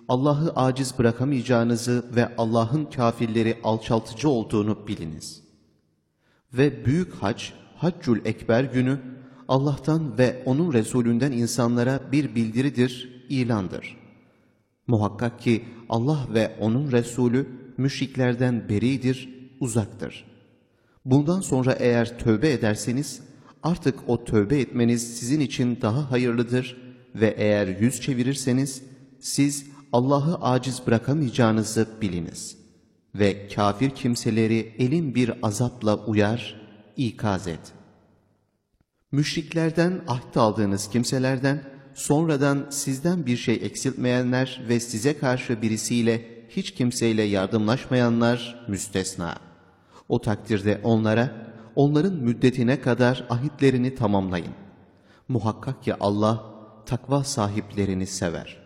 Allah'ı aciz bırakamayacağınızı ve Allah'ın kâfirleri alçaltıcı olduğunu biliniz. Ve büyük hac, Haccül Ekber günü, Allah'tan ve onun Resulünden insanlara bir bildiridir, ilandır. Muhakkak ki Allah ve onun Resulü müşriklerden beridir, uzaktır. Bundan sonra eğer tövbe ederseniz, artık o tövbe etmeniz sizin için daha hayırlıdır ve eğer yüz çevirirseniz, siz Allah'ı aciz bırakamayacağınızı biliniz. Ve kafir kimseleri elin bir azapla uyar, ikaz et. Müşriklerden ahd aldığınız kimselerden, sonradan sizden bir şey eksiltmeyenler ve size karşı birisiyle hiç kimseyle yardımlaşmayanlar müstesna. O takdirde onlara, onların müddetine kadar ahitlerini tamamlayın. Muhakkak ki Allah takva sahiplerini sever.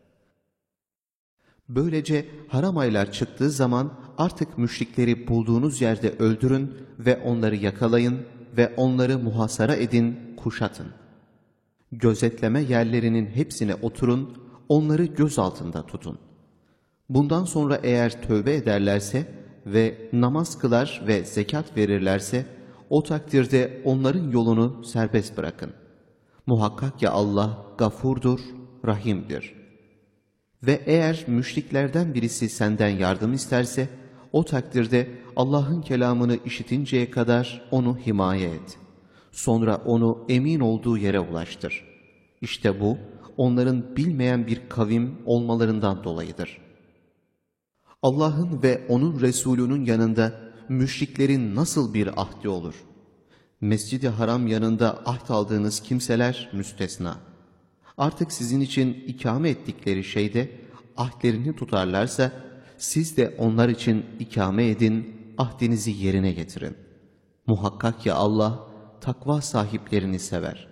Böylece haram aylar çıktığı zaman artık müşrikleri bulduğunuz yerde öldürün ve onları yakalayın ve onları muhasara edin, kuşatın. Gözetleme yerlerinin hepsine oturun, onları göz altında tutun. Bundan sonra eğer tövbe ederlerse ve namaz kılar ve zekat verirlerse, o takdirde onların yolunu serbest bırakın. Muhakkak ki Allah gafurdur, rahimdir. Ve eğer müşriklerden birisi senden yardım isterse, o takdirde Allah'ın kelamını işitinceye kadar onu himaye et. Sonra onu emin olduğu yere ulaştır. İşte bu, onların bilmeyen bir kavim olmalarından dolayıdır. Allah'ın ve onun Resulünün yanında müşriklerin nasıl bir ahdi olur? Mescid-i Haram yanında ahd aldığınız kimseler müstesna. Artık sizin için ikame ettikleri şeyde ahdlerini tutarlarsa, siz de onlar için ikame edin, ahdinizi yerine getirin. Muhakkak ki Allah takva sahiplerini sever.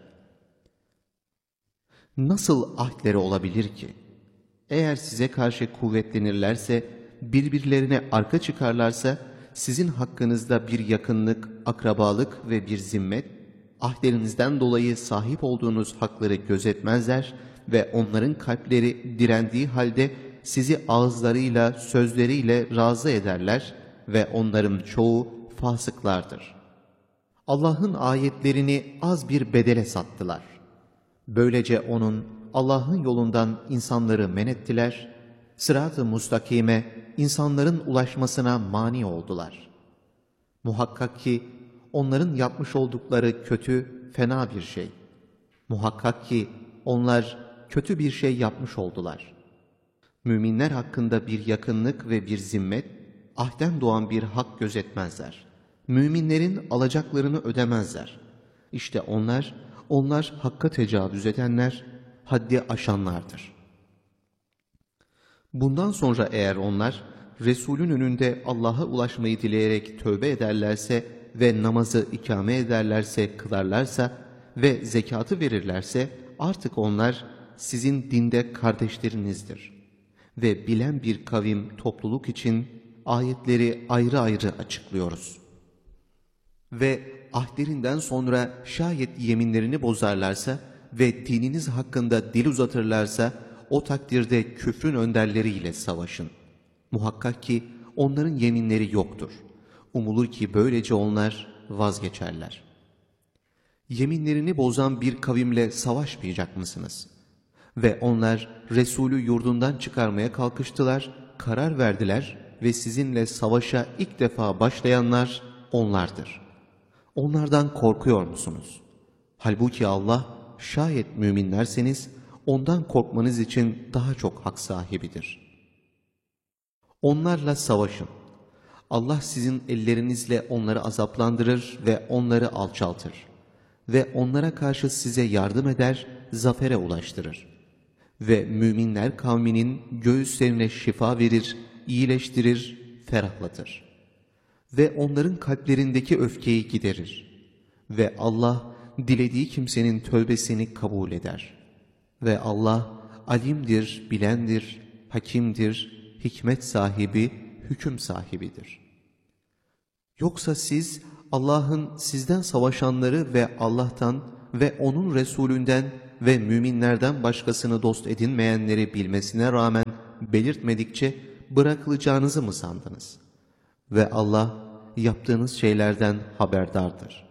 Nasıl ahdleri olabilir ki? Eğer size karşı kuvvetlenirlerse, birbirlerine arka çıkarlarsa, sizin hakkınızda bir yakınlık, akrabalık ve bir zimmet, ahdlerinizden dolayı sahip olduğunuz hakları gözetmezler ve onların kalpleri direndiği halde sizi ağızlarıyla, sözleriyle razı ederler ve onların çoğu fasıklardır. Allah'ın ayetlerini az bir bedele sattılar. Böylece onun, Allah'ın yolundan insanları men ettiler, sırat-ı mustakime insanların ulaşmasına mani oldular. Muhakkak ki onların yapmış oldukları kötü, fena bir şey. Muhakkak ki onlar kötü bir şey yapmış oldular. Müminler hakkında bir yakınlık ve bir zimmet, ahden doğan bir hak gözetmezler. Müminlerin alacaklarını ödemezler. İşte onlar hakka tecavüz edenler, haddi aşanlardır. Bundan sonra eğer onlar, Resulün önünde Allah'a ulaşmayı dileyerek tövbe ederlerse ve namazı ikame ederlerse, kılarlarsa ve zekatı verirlerse, artık onlar sizin dinde kardeşlerinizdir. Ve bilen bir kavim, topluluk için ayetleri ayrı ayrı açıklıyoruz. Ve ahdlerinden sonra şayet yeminlerini bozarlarsa ve dininiz hakkında dil uzatırlarsa, o takdirde küfrün önderleriyle savaşın. Muhakkak ki onların yeminleri yoktur. Umulur ki böylece onlar vazgeçerler. Yeminlerini bozan bir kavimle savaşmayacak mısınız? Ve onlar Resulü yurdundan çıkarmaya kalkıştılar, karar verdiler ve sizinle savaşa ilk defa başlayanlar onlardır. Onlardan korkuyor musunuz? Halbuki Allah, şayet müminlerseniz ondan korkmanız için daha çok hak sahibidir. Onlarla savaşın. Allah sizin ellerinizle onları azaplandırır ve onları alçaltır. Ve onlara karşı size yardım eder, zafere ulaştırır. Ve müminler kavminin göğüslerine şifa verir, iyileştirir, ferahlatır. Ve onların kalplerindeki öfkeyi giderir. Ve Allah dilediği kimsenin tövbesini kabul eder. Ve Allah alimdir, bilendir, hakimdir, hikmet sahibi, hüküm sahibidir. Yoksa siz Allah'ın sizden savaşanları ve Allah'tan ve onun Resulünden ve müminlerden başkasını dost edinmeyenleri bilmesine rağmen belirtmedikçe bırakılacağınızı mı sandınız? Ve Allah yaptığınız şeylerden haberdardır.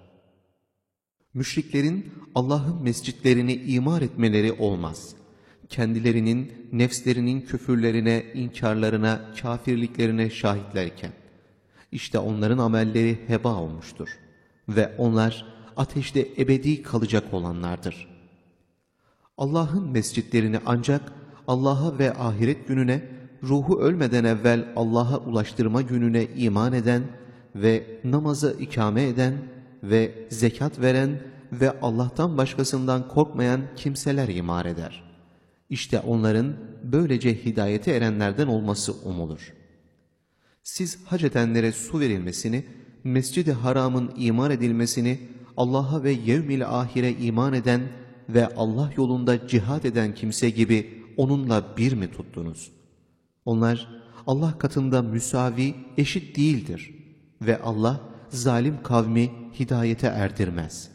Müşriklerin Allah'ın mescitlerini imar etmeleri olmaz. Kendilerinin, nefslerinin küfürlerine, inkarlarına, kafirliklerine şahitlerken. İşte onların amelleri heba olmuştur. Ve onlar ateşte ebedi kalacak olanlardır. Allah'ın mescitlerini ancak Allah'a ve ahiret gününe, ruhu ölmeden evvel Allah'a ulaştırma gününe iman eden ve namazı ikame eden ve zekat veren ve Allah'tan başkasından korkmayan kimseler imar eder. İşte onların böylece hidayete erenlerden olması umulur. Siz hac edenlere su verilmesini, Mescid-i Haram'ın imar edilmesini, Allah'a ve yevmil ahire iman eden ve Allah yolunda cihad eden kimse gibi onunla bir mi tuttunuz? Onlar Allah katında müsavi, eşit değildir ve Allah zalim kavmi hidayete erdirmez.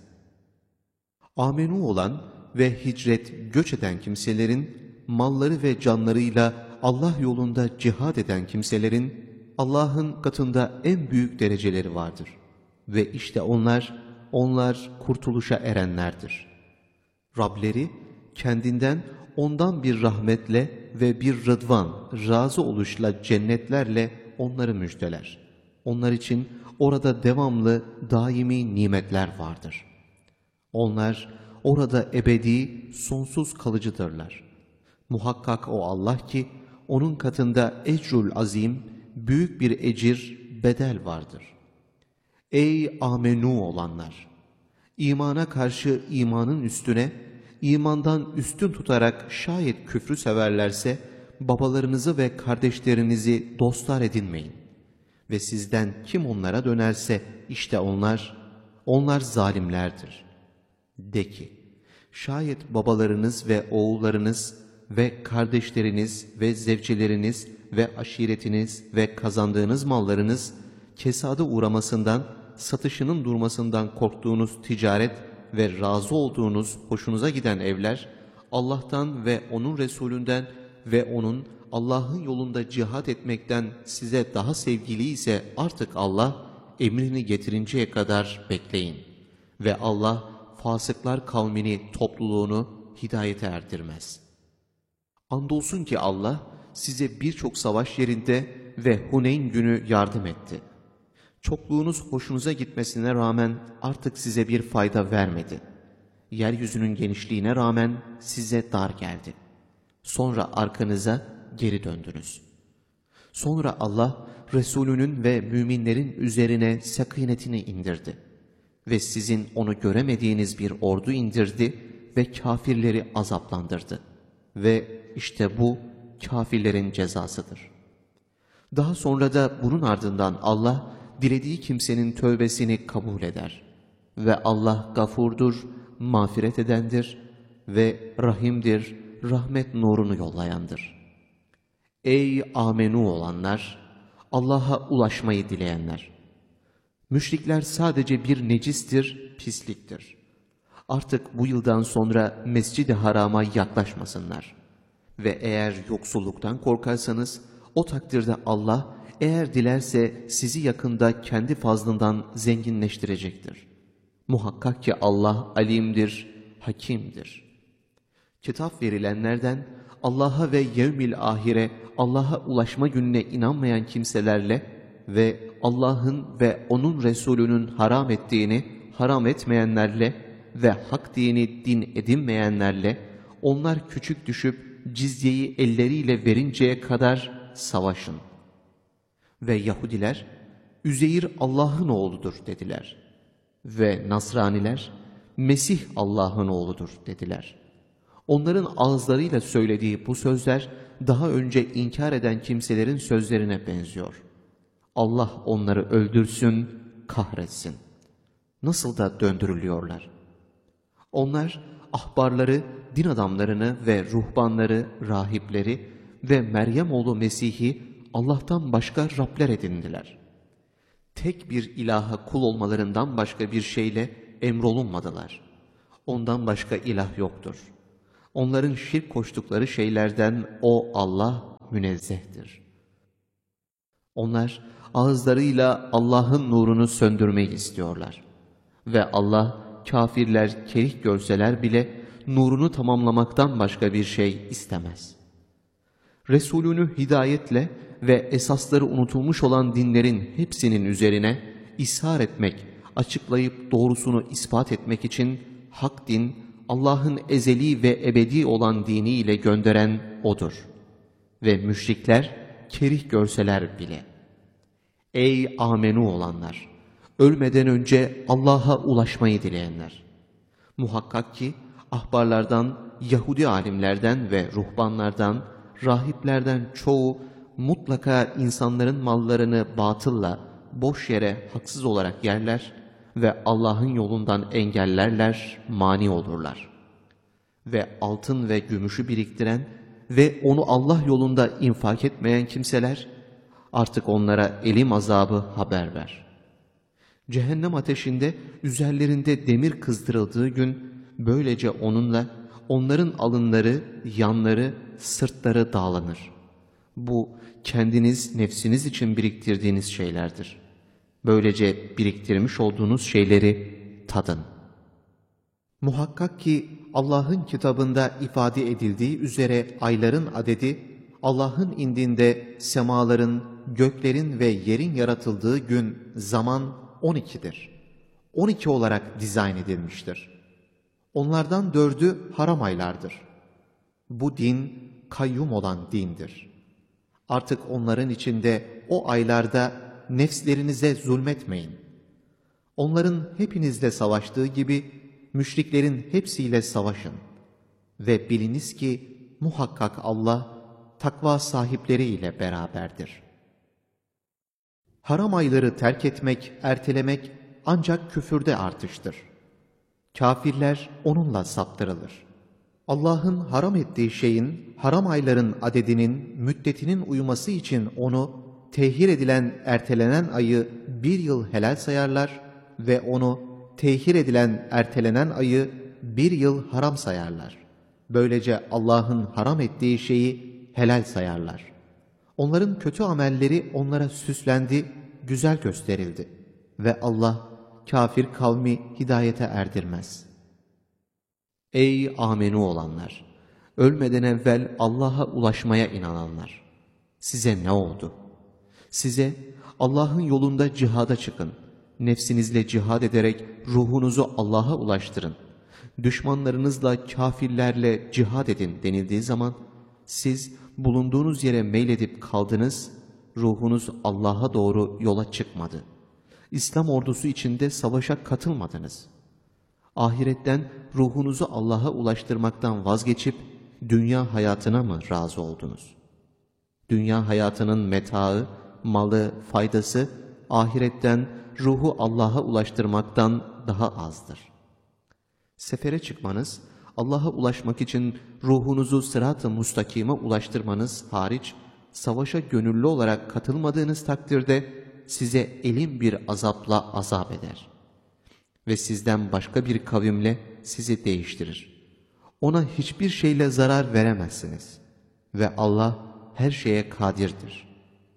Amenu olan ve hicret, göç eden kimselerin, malları ve canlarıyla Allah yolunda cihad eden kimselerin, Allah'ın katında en büyük dereceleri vardır. Ve işte onlar kurtuluşa erenlerdir. Rableri kendinden ondan bir rahmetle ve bir rıdvan, razı oluşla cennetlerle onları müjdeler. Onlar için orada devamlı, daimi nimetler vardır. Onlar orada ebedi, sonsuz kalıcıdırlar. Muhakkak o Allah ki, onun katında ecrül azim, büyük bir ecir, bedel vardır. Ey amenu olanlar! İmana karşı imanın üstüne, imandan üstün tutarak şayet küfrü severlerse, babalarınızı ve kardeşlerinizi dostlar edinmeyin. Ve sizden kim onlara dönerse, işte onlar zalimlerdir. De ki, şayet babalarınız ve oğullarınız ve kardeşleriniz ve zevceleriniz ve aşiretiniz ve kazandığınız mallarınız kesada uğramasından, satışının durmasından korktuğunuz ticaret ve razı olduğunuz hoşunuza giden evler, Allah'tan ve onun Resulünden ve onun Allah'ın yolunda cihad etmekten size daha sevgili ise artık Allah emrini getirinceye kadar bekleyin. Ve Allah fasıklar kavmini, topluluğunu hidayete erdirmez. Andolsun ki Allah size birçok savaş yerinde ve Huneyn günü yardım etti. Çokluğunuz hoşunuza gitmesine rağmen artık size bir fayda vermedi. Yeryüzünün genişliğine rağmen size dar geldi. Sonra arkanıza geri döndünüz. Sonra Allah Resulünün ve müminlerin üzerine sekinetini indirdi. Ve sizin onu göremediğiniz bir ordu indirdi ve kafirleri azaplandırdı. Ve işte bu kafirlerin cezasıdır. Daha sonra da bunun ardından Allah dilediği kimsenin tövbesini kabul eder. Ve Allah gafurdur, mağfiret edendir ve rahimdir, rahmet nurunu yollayandır. Ey amenu olanlar! Allah'a ulaşmayı dileyenler! Müşrikler sadece bir necistir, pisliktir. Artık bu yıldan sonra Mescid-i Haram'a yaklaşmasınlar. Ve eğer yoksulluktan korkarsanız, o takdirde Allah eğer dilerse sizi yakında kendi fazlından zenginleştirecektir. Muhakkak ki Allah alimdir, hakimdir. Kitap verilenlerden Allah'a ve yevmil ahire, Allah'a ulaşma gününe inanmayan kimselerle ve Allah'ın ve onun Resulünün haram ettiğini haram etmeyenlerle ve hak dini din edinmeyenlerle, onlar küçük düşüp cizyeyi elleriyle verinceye kadar savaşın. Ve Yahudiler, Üzeyir Allah'ın oğludur dediler. Ve Nasraniler, Mesih Allah'ın oğludur dediler. Onların ağızlarıyla söylediği bu sözler, daha önce inkar eden kimselerin sözlerine benziyor. Allah onları öldürsün, kahretsin. Nasıl da döndürülüyorlar. Onlar, ahbarları, din adamlarını ve ruhbanları, rahipleri ve Meryem oğlu Mesih'i Allah'tan başka Rabler edindiler. Tek bir ilaha kul olmalarından başka bir şeyle emrolunmadılar. Ondan başka ilah yoktur. Onların şirk koştukları şeylerden o Allah münezzehtir. Onlar ağızlarıyla Allah'ın nurunu söndürmeyi istiyorlar. Ve Allah kafirler kerih görseler bile nurunu tamamlamaktan başka bir şey istemez. Resulünü hidayetle ve esasları unutulmuş olan dinlerin hepsinin üzerine ishar etmek, açıklayıp doğrusunu ispat etmek için hak din, Allah'ın ezeli ve ebedi olan diniyle gönderen O'dur. Ve müşrikler kerih görseler bile. Ey amenu olanlar! Ölmeden önce Allah'a ulaşmayı dileyenler! Muhakkak ki ahbarlardan, Yahudi alimlerden ve ruhbanlardan, rahiplerden çoğu mutlaka insanların mallarını batılla, boş yere haksız olarak yerler ve Allah'ın yolundan engellerler, mani olurlar. Ve altın ve gümüşü biriktiren ve onu Allah yolunda infak etmeyen kimseler, artık onlara elim azabı haber ver. Cehennem ateşinde üzerlerinde demir kızdırıldığı gün, böylece onunla onların alınları, yanları, sırtları dağlanır. Bu kendiniz, nefsiniz için biriktirdiğiniz şeylerdir. Böylece biriktirmiş olduğunuz şeyleri tadın. Muhakkak ki Allah'ın kitabında ifade edildiği üzere ayların adedi, Allah'ın indinde semaların, göklerin ve yerin yaratıldığı gün zaman 12'dir. 12 olarak dizayn edilmiştir. Onlardan 4'ü haram aylardır. Bu din kayyum olan dindir. Artık onların içinde o aylarda nefslerinize zulmetmeyin. Onların hepinizle savaştığı gibi müşriklerin hepsiyle savaşın. Ve biliniz ki muhakkak Allah takva sahipleriyle beraberdir. Haram ayları terk etmek, ertelemek ancak küfürde artıştır. Kafirler onunla saptırılır. Allah'ın haram ettiği şeyin, haram ayların adedinin, müddetinin uyuması için onu, tehir edilen, ertelenen ayı 1 yıl helal sayarlar ve onu, tehir edilen, ertelenen ayı 1 yıl haram sayarlar. Böylece Allah'ın haram ettiği şeyi helal sayarlar. Onların kötü amelleri onlara süslendi, güzel gösterildi. Ve Allah kafir kavmi hidayete erdirmez. Ey amenu olanlar! Ölmeden evvel Allah'a ulaşmaya inananlar! Size ne oldu? Size Allah'ın yolunda cihada çıkın. Nefsinizle cihad ederek ruhunuzu Allah'a ulaştırın. Düşmanlarınızla, kafirlerle cihad edin denildiği zaman siz bulunduğunuz yere meyledip kaldınız, ruhunuz Allah'a doğru yola çıkmadı. İslam ordusu içinde savaşa katılmadınız. Ahiretten ruhunuzu Allah'a ulaştırmaktan vazgeçip dünya hayatına mı razı oldunuz? Dünya hayatının metaı, malı, faydası ahiretten ruhu Allah'a ulaştırmaktan daha azdır. Sefere çıkmanız, Allah'a ulaşmak için ruhunuzu sırat-ı mustakime ulaştırmanız hariç, savaşa gönüllü olarak katılmadığınız takdirde size elin bir azapla azap eder. Ve sizden başka bir kavimle sizi değiştirir. Ona hiçbir şeyle zarar veremezsiniz. Ve Allah her şeye kadirdir.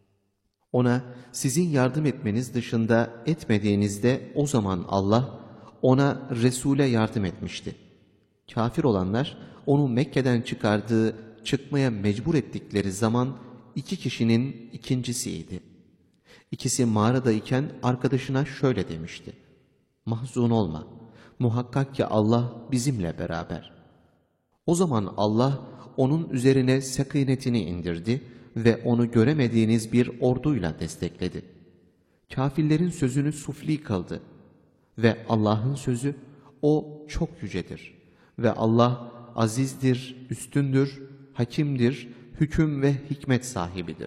Ona sizin yardım etmeniz dışında etmediğinizde o zaman Allah ona Resul'e yardım etmişti. Kafir olanlar onu Mekke'den çıkardığı, çıkmaya mecbur ettikleri zaman 2 kişinin ikincisiydi. İkisi mağaradayken arkadaşına şöyle demişti: Mahzun olma, muhakkak ki Allah bizimle beraber. O zaman Allah onun üzerine sekinetini indirdi ve onu göremediğiniz bir orduyla destekledi. Kafirlerin sözünü sufli kıldı ve Allah'ın sözü o çok yücedir ve Allah azizdir, üstündür, hakimdir, hüküm ve hikmet sahibidir.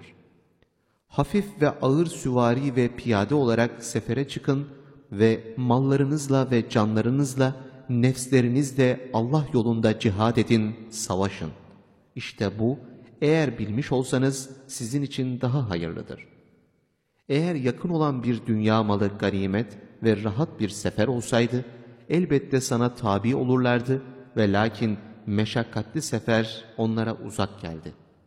Hafif ve ağır süvari ve piyade olarak sefere çıkın ve mallarınızla ve canlarınızla, nefslerinizle Allah yolunda cihad edin, savaşın. İşte bu, eğer bilmiş olsanız sizin için daha hayırlıdır. Eğer yakın olan bir dünya malı ganimet ve rahat bir sefer olsaydı, elbette sana tabi olurlardı ve lakin meşakkatli sefer onlara uzak geldi.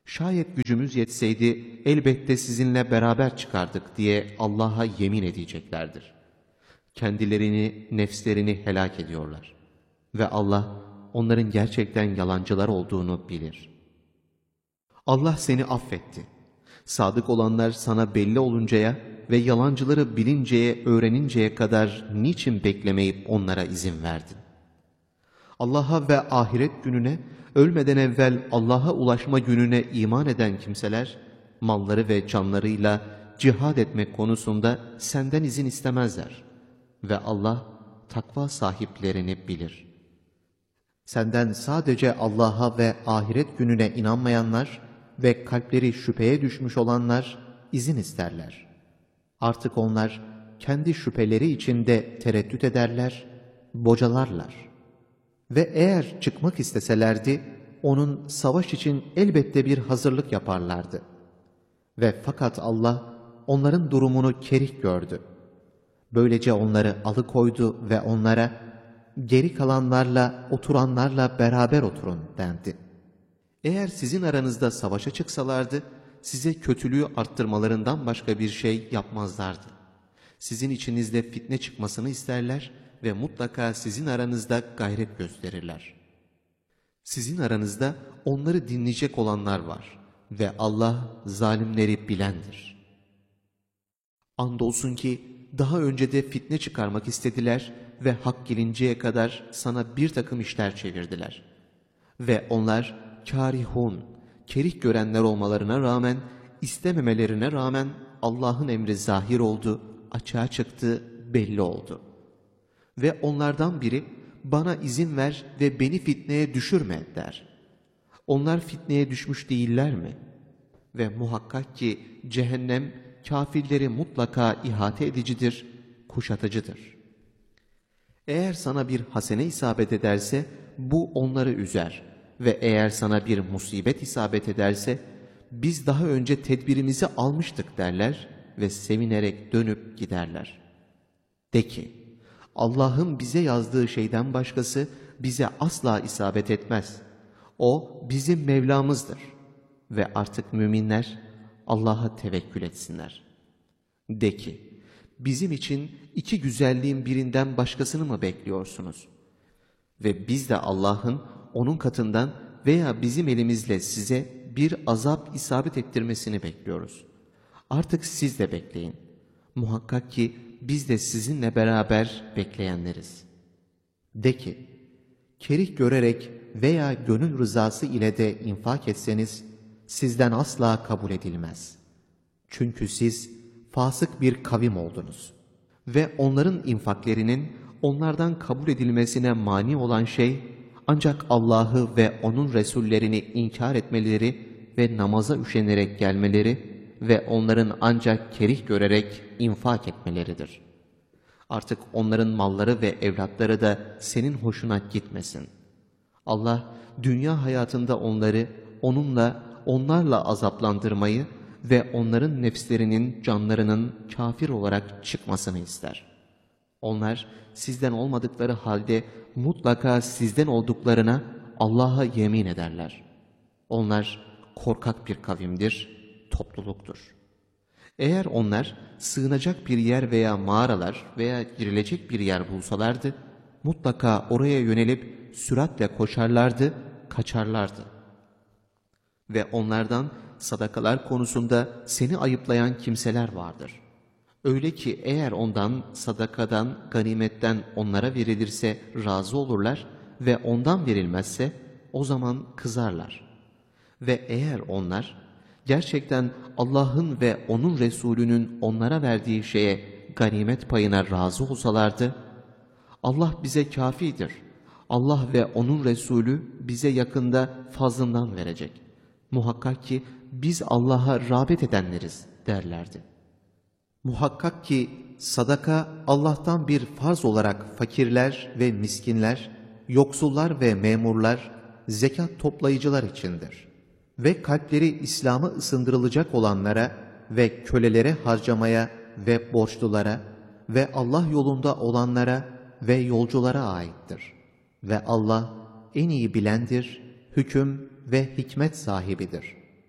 Şayet gücümüz yetseydi elbette sizinle beraber çıkardık diye Allah'a yemin edeceklerdir. Kendilerini, nefslerini helak ediyorlar. Ve Allah onların gerçekten yalancılar olduğunu bilir. Allah seni affetti. Sadık olanlar sana belli oluncaya ve yalancıları bilinceye, öğreninceye kadar niçin beklemeyip onlara izin verdin? Allah'a ve ahiret gününe, ölmeden evvel Allah'a ulaşma gününe iman eden kimseler, malları ve canlarıyla cihad etmek konusunda senden izin istemezler. Ve Allah takva sahiplerini bilir. Senden sadece Allah'a ve ahiret gününe inanmayanlar ve kalpleri şüpheye düşmüş olanlar izin isterler. Artık onlar kendi şüpheleri içinde tereddüt ederler, bocalarlar. Ve eğer çıkmak isteselerdi, onun savaş için elbette bir hazırlık yaparlardı. Ve fakat Allah onların durumunu kerih gördü. Böylece onları alıkoydu ve onlara, geri kalanlarla, oturanlarla beraber oturun dendi. Eğer sizin aranızda savaşa çıksalardı, size kötülüğü arttırmalarından başka bir şey yapmazlardı. Sizin içinizde fitne çıkmasını isterler ve mutlaka sizin aranızda gayret gösterirler. Sizin aranızda onları dinleyecek olanlar var ve Allah zalimleri bilendir. Andolsun ki daha önce de fitne çıkarmak istediler ve hak gelinceye kadar sana bir takım işler çevirdiler. Ve onlar kârihun, kerih görenler olmalarına rağmen, istememelerine rağmen Allah'ın emri zahir oldu, açığa çıktı, belli oldu. Ve onlardan biri, bana izin ver ve beni fitneye düşürme der. Onlar fitneye düşmüş değiller mi? Ve muhakkak ki cehennem kafirleri mutlaka ihate edicidir, kuşatıcıdır. Eğer sana bir hasene isabet ederse bu onları üzer ve eğer sana bir musibet isabet ederse biz daha önce tedbirimizi almıştık derler ve sevinerek dönüp giderler. De ki, Allah'ın bize yazdığı şeyden başkası bize asla isabet etmez. O bizim Mevlamızdır ve artık müminler Allah'a tevekkül etsinler. De ki, bizim için iki güzelliğin birinden başkasını mı bekliyorsunuz? Ve biz de Allah'ın onun katından veya bizim elimizle size bir azap isabet ettirmesini bekliyoruz. Artık siz de bekleyin. Muhakkak ki biz de sizinle beraber bekleyenleriz. De ki, kerih görerek veya gönül rızası ile de infak etseniz sizden asla kabul edilmez. Çünkü siz fasık bir kavim oldunuz. Ve onların infaklerinin onlardan kabul edilmesine mani olan şey ancak Allah'ı ve onun Resullerini inkar etmeleri ve namaza üşenerek gelmeleri ve onların ancak kerih görerek infak etmeleridir. Artık onların malları ve evlatları da senin hoşuna gitmesin. Allah dünya hayatında onları onlarla azaplandırmayı ve onların nefslerinin, canlarının kafir olarak çıkmasını ister. Onlar sizden olmadıkları halde mutlaka sizden olduklarına Allah'a yemin ederler. Onlar korkak bir kavimdir, topluluktur. Eğer onlar sığınacak bir yer veya mağaralar veya girilecek bir yer bulsalardı, mutlaka oraya yönelip süratle koşarlardı, kaçarlardı. Ve onlardan sadakalar konusunda seni ayıplayan kimseler vardır. Öyle ki eğer ondan, sadakadan, ganimetten onlara verilirse razı olurlar ve ondan verilmezse o zaman kızarlar. Ve eğer onlar gerçekten Allah'ın ve onun Resulünün onlara verdiği şeye ganimet payına razı olsalardı, Allah bize kafidir, Allah ve onun Resulü bize yakında fazlından verecek. Muhakkak ki biz Allah'a rağbet edenleriz derlerdi. Muhakkak ki sadaka Allah'tan bir farz olarak fakirler ve miskinler, yoksullar ve memurlar, zekat toplayıcılar içindir. Ve kalpleri İslam'a ısındırılacak olanlara ve kölelere harcamaya ve borçlulara ve Allah yolunda olanlara ve yolculara aittir. Ve Allah en iyi bilendir, hüküm ve hikmet sahibidir.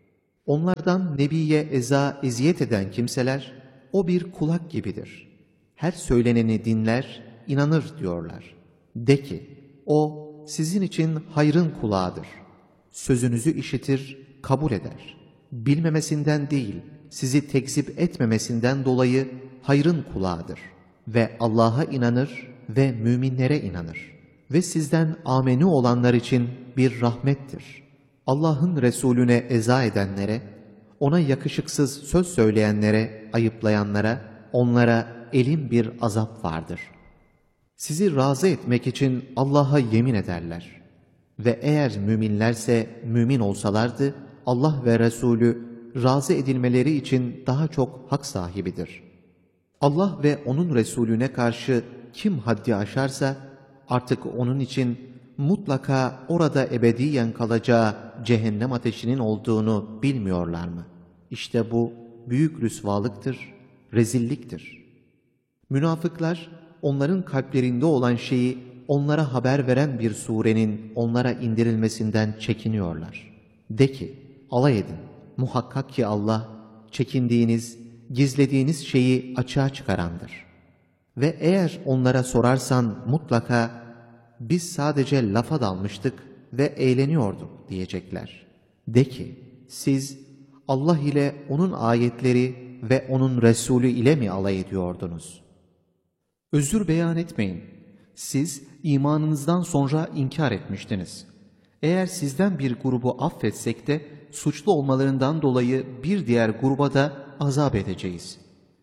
Onlardan Nebi'ye eziyet eden kimseler, o bir kulak gibidir. Her söyleneni dinler, inanır diyorlar. De ki, o sizin için hayrın kulağıdır. Sözünüzü işitir, kabul eder. Bilmemesinden değil, sizi tekzip etmemesinden dolayı hayrın kulağıdır. Ve Allah'a inanır ve müminlere inanır. Ve sizden ameni olanlar için bir rahmettir. Allah'ın Resulüne eza edenlere, ona yakışıksız söz söyleyenlere, ayıplayanlara, onlara elin bir azap vardır. Sizi razı etmek için Allah'a yemin ederler. Ve eğer müminlerse mümin olsalardı, Allah ve Resulü razı edilmeleri için daha çok hak sahibidir. Allah ve onun Resulüne karşı kim haddi aşarsa, artık onun için mutlaka orada ebediyen kalacağı cehennem ateşinin olduğunu bilmiyorlar mı? İşte bu büyük rüsvalıktır, rezilliktir. Münafıklar, onların kalplerinde olan şeyi onlara haber veren bir surenin onlara indirilmesinden çekiniyorlar. De ki, alay edin. Muhakkak ki Allah, çekindiğiniz, gizlediğiniz şeyi açığa çıkarandır. Ve eğer onlara sorarsan mutlaka, biz sadece lafa dalmıştık ve eğleniyorduk diyecekler. De ki, siz Allah ile onun ayetleri ve onun Resulü ile mi alay ediyordunuz? Özür beyan etmeyin. Siz imanınızdan sonra inkar etmiştiniz. Eğer sizden bir grubu affetsek de suçlu olmalarından dolayı bir diğer gruba da azap edeceğiz.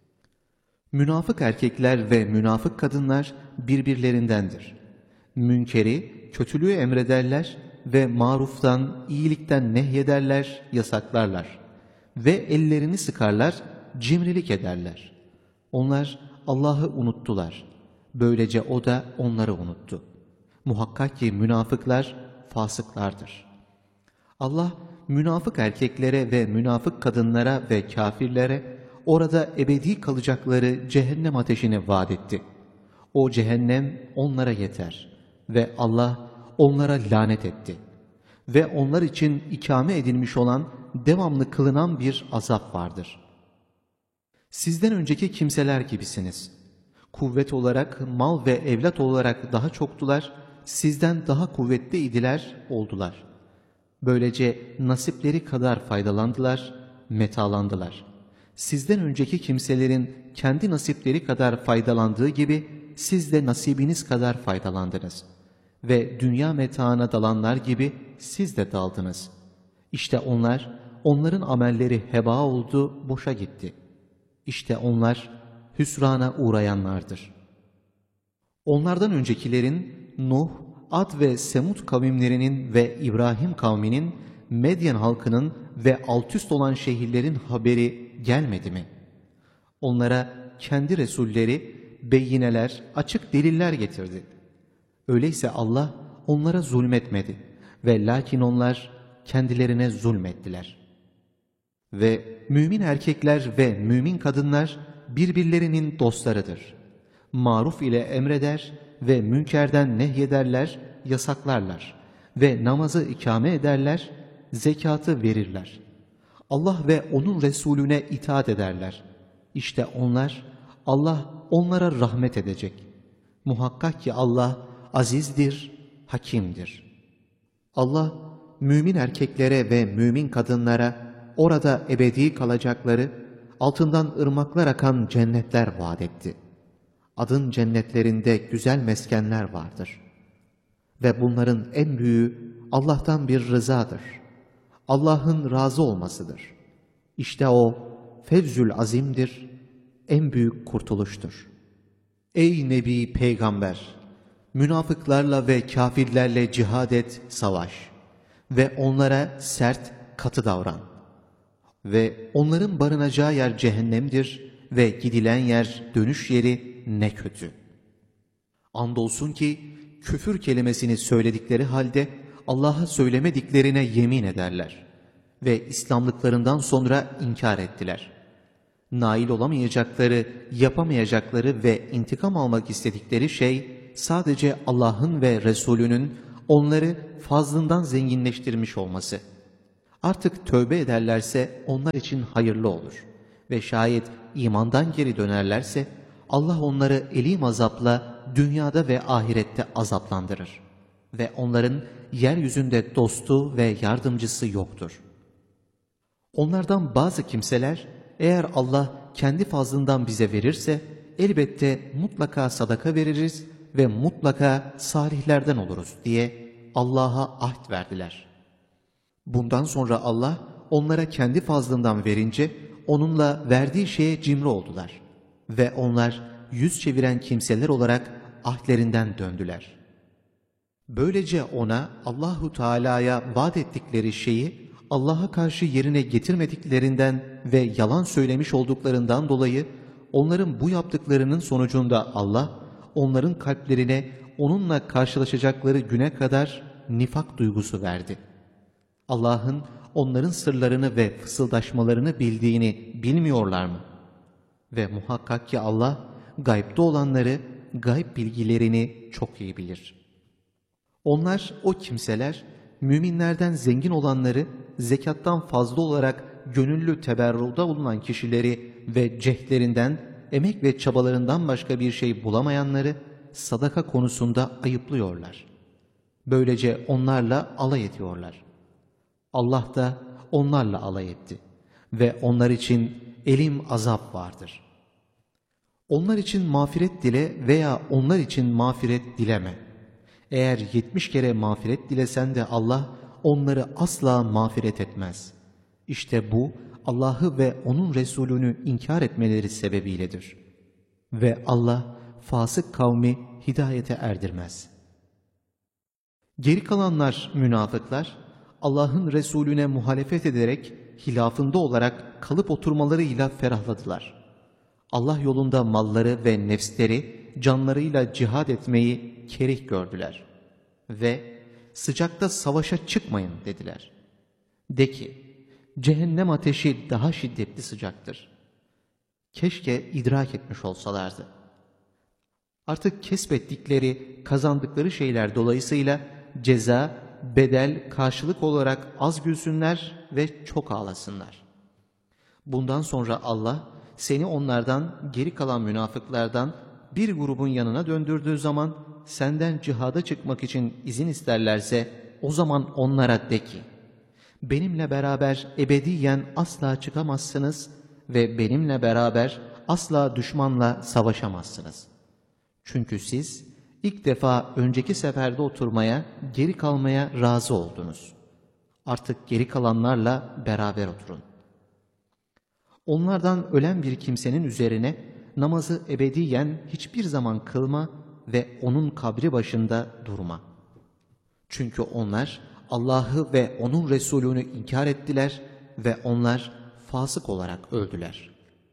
Münafık erkekler ve münafık kadınlar birbirlerindendir. Münkeri, kötülüğü emrederler ve maruftan, iyilikten nehyederler, yasaklarlar. Ve ellerini sıkarlar, cimrilik ederler. Onlar Allah'ı unuttular. Böylece O da onları unuttu. Muhakkak ki münafıklar fasıklardır. Allah, münafık erkeklere ve münafık kadınlara ve kafirlere orada ebedi kalacakları cehennem ateşini vaat etti. O cehennem onlara yeter ve Allah onlara lanet etti. Ve onlar için ikame edilmiş olan devamlı kılınan bir azap vardır. Sizden önceki kimseler gibisiniz. Kuvvet olarak, mal ve evlat olarak daha çoktular, sizden daha kuvvetli idiler, oldular. Böylece nasipleri kadar faydalandılar, metalandılar. Sizden önceki kimselerin kendi nasipleri kadar faydalandığı gibi siz de nasibiniz kadar faydalandınız. Ve dünya metaına dalanlar gibi siz de daldınız. İşte onların amelleri heba oldu, boşa gitti. İşte onlar hüsrana uğrayanlardır. Onlardan öncekilerin Nuh, Ad ve Semud kavimlerinin ve İbrahim kavminin, Medyen halkının ve altüst olan şehirlerin haberi gelmedi mi? Onlara kendi resulleri, beyineler, açık deliller getirdi. Öyleyse Allah onlara zulmetmedi ve lakin onlar kendilerine zulmettiler. Ve mümin erkekler ve mümin kadınlar birbirlerinin dostlarıdır. Maruf ile emreder ve münkerden nehyederler, yasaklarlar ve namazı ikame ederler, zekatı verirler. Allah ve onun Resulüne itaat ederler. İşte Allah onlara rahmet edecek. Muhakkak ki Allah azizdir, hakimdir. Allah mümin erkeklere ve mümin kadınlara orada ebedi kalacakları, altından ırmaklar akan cennetler vaat etti. Adın cennetlerinde güzel meskenler vardır. Ve bunların en büyüğü Allah'tan bir rızadır. Allah'ın razı olmasıdır. İşte o fevzül azimdir, en büyük kurtuluştur. Ey Nebi Peygamber! Münafıklarla ve kafirlerle cihad et, savaş ve onlara sert, katı davran. Ve onların barınacağı yer cehennemdir ve gidilen yer, dönüş yeri ne kötü. Andolsun ki küfür kelimesini söyledikleri halde Allah'a söylemediklerine yemin ederler ve İslamlıklarından sonra inkar ettiler. Nail olamayacakları, yapamayacakları ve intikam almak istedikleri şey sadece Allah'ın ve Resulünün onları fazlından zenginleştirmiş olması. Artık tövbe ederlerse onlar için hayırlı olur. Ve şayet imandan geri dönerlerse Allah onları elim azapla dünyada ve ahirette azaplandırır. Ve onların yeryüzünde dostu ve yardımcısı yoktur. Onlardan bazı kimseler eğer Allah kendi fazlından bize verirse elbette mutlaka sadaka veririz ve mutlaka salihlerden oluruz diye Allah'a ahd verdiler. Bundan sonra Allah onlara kendi fazlından verince onunla verdiği şeye cimri oldular. Ve onlar yüz çeviren kimseler olarak ahdlerinden döndüler. Böylece ona Allahu Teala'ya vaat ettikleri şeyi Allah'a karşı yerine getirmediklerinden ve yalan söylemiş olduklarından dolayı onların bu yaptıklarının sonucunda Allah onların kalplerine onunla karşılaşacakları güne kadar nifak duygusu verdi. Allah'ın onların sırlarını ve fısıldaşmalarını bildiğini bilmiyorlar mı? Ve muhakkak ki Allah gaybda olanları, gayb bilgilerini çok iyi bilir. Onlar o kimseler müminlerden zengin olanları, zekattan fazla olarak gönüllü teberruda bulunan kişileri ve cehdlerinden, emek ve çabalarından başka bir şey bulamayanları sadaka konusunda ayıplıyorlar. Böylece onlarla alay ediyorlar. Allah da onlarla alay etti ve onlar için elim azap vardır. Onlar için mağfiret dile veya onlar için mağfiret dileme. Eğer 70 kere mağfiret dilesen de Allah onları asla mağfiret etmez. İşte bu Allah'ı ve onun Resulünü inkar etmeleri sebebiyledir. Ve Allah fasık kavmi hidayete erdirmez. Geri kalanlar münafıklar Allah'ın Resulüne muhalefet ederek hilafında olarak kalıp oturmalarıyla ferahladılar. Allah yolunda malları ve nefsleri canlarıyla cihad etmeyi kerih gördüler. Ve sıcakta savaşa çıkmayın dediler. De ki, cehennem ateşi daha şiddetli sıcaktır. Keşke idrak etmiş olsalardı. Artık kesbettikleri, kazandıkları şeyler dolayısıyla ceza, bedel, karşılık olarak az gülsünler ve çok ağlasınlar. Bundan sonra Allah seni onlardan, geri kalan münafıklardan bir grubun yanına döndürdüğü zaman senden cihada çıkmak için izin isterlerse o zaman onlara de ki, benimle beraber ebediyen asla çıkamazsınız ve benimle beraber asla düşmanla savaşamazsınız. Çünkü siz ilk defa önceki seferde oturmaya, geri kalmaya razı oldunuz. Artık geri kalanlarla beraber oturun. Onlardan ölen bir kimsenin üzerine namazı ebediyen hiçbir zaman kılma ve onun kabri başında durma. Çünkü onlar Allah'ı ve onun Resulünü inkar ettiler ve onlar fasık olarak öldüler.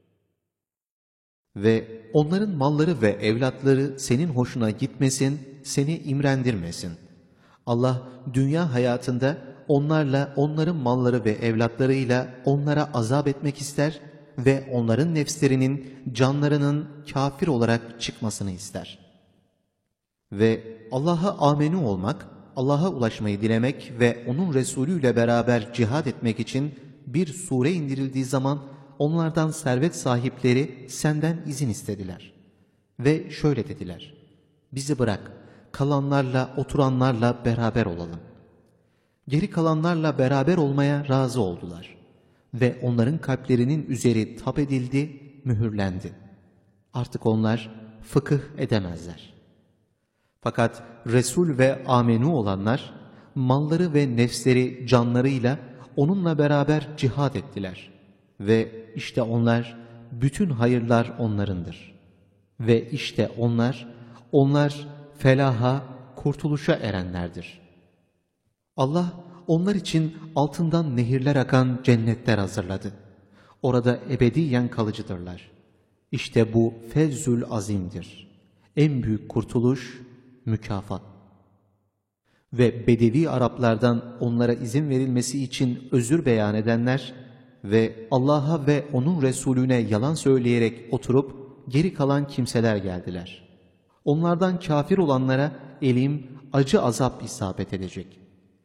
Ve onların malları ve evlatları senin hoşuna gitmesin, seni imrendirmesin. Allah dünya hayatında onlarla, onların malları ve evlatlarıyla onlara azap etmek ister ve onların nefslerinin, canlarının kafir olarak çıkmasını ister. Ve Allah'a amenü olmak, Allah'a ulaşmayı dilemek ve onun Resulü ile beraber cihad etmek için bir sure indirildiği zaman onlardan servet sahipleri senden izin istediler. Ve şöyle dediler, bizi bırak, kalanlarla, oturanlarla beraber olalım. Geri kalanlarla beraber olmaya razı oldular. Ve onların kalplerinin üzeri tap edildi, mühürlendi. Artık onlar fıkıh edemezler. Fakat Resul ve amenü olanlar, malları ve nefsleri canlarıyla onunla beraber cihad ettiler. Ve işte onlar, bütün hayırlar onlarındır. Ve işte onlar felaha, kurtuluşa erenlerdir. Allah onlar için altından nehirler akan cennetler hazırladı. Orada ebediyen kalıcıdırlar. İşte bu fevzül azimdir. En büyük kurtuluş, mükafat. Ve Bedevi Araplardan onlara izin verilmesi için özür beyan edenler ve Allah'a ve onun Resulüne yalan söyleyerek oturup geri kalan kimseler geldiler. Onlardan kafir olanlara elim, acı azap isabet edecek.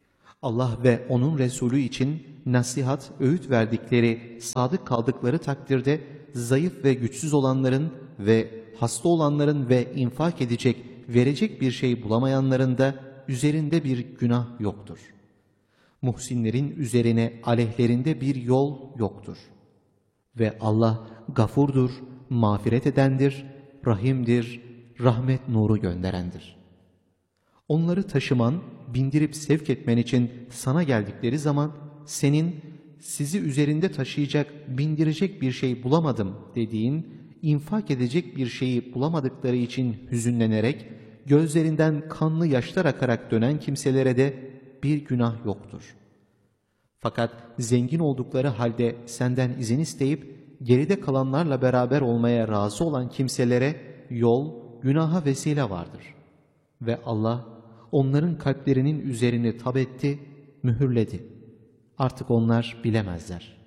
Allah ve onun Resulü için nasihat, öğüt verdikleri, sadık kaldıkları takdirde zayıf ve güçsüz olanların ve hasta olanların ve infak edecek, verecek bir şey bulamayanların da üzerinde bir günah yoktur. Muhsinlerin üzerine aleyhlerinde bir yol yoktur. Ve Allah gafurdur, mağfiret edendir, rahimdir, rahmet nuru gönderendir. Onları taşıman, bindirip sevk etmen için sana geldikleri zaman senin sizi üzerinde taşıyacak, bindirecek bir şey bulamadım dediğin, infak edecek bir şeyi bulamadıkları için hüzünlenerek, gözlerinden kanlı yaşlar akarak dönen kimselere de bir günah yoktur. Fakat zengin oldukları halde senden izin isteyip, geride kalanlarla beraber olmaya razı olan kimselere yol, günaha vesile vardır. Ve Allah onların kalplerinin üzerini tab etti, mühürledi. Artık onlar bilemezler.